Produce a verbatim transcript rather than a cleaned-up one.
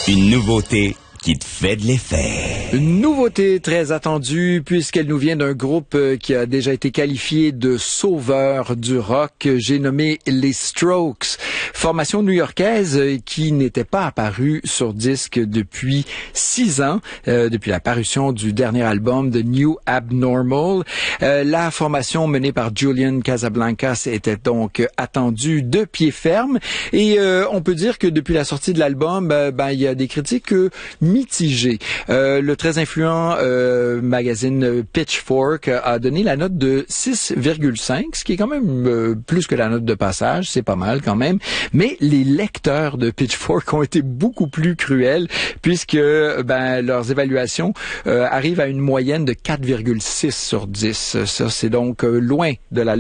Une nouveauté qui te fait de l'effet. Une nouveauté très attendue puisqu'elle nous vient d'un groupe qui a déjà été qualifié de sauveur du rock. J'ai nommé les Strokes, formation new-yorkaise qui n'était pas apparue sur disque depuis six ans, euh, depuis la parution du dernier album de New Abnormal. Euh, la formation menée par Julian Casablancas était donc attendue de pied ferme et euh, on peut dire que depuis la sortie de l'album, ben, ben, il y a des critiques euh, mitigé. Euh, le très influent euh, magazine Pitchfork a donné la note de six virgule cinq, ce qui est quand même euh, plus que la note de passage, c'est pas mal quand même. Mais les lecteurs de Pitchfork ont été beaucoup plus cruels puisque ben leurs évaluations euh, arrivent à une moyenne de quatre virgule six sur dix. Ça, c'est donc euh, loin de la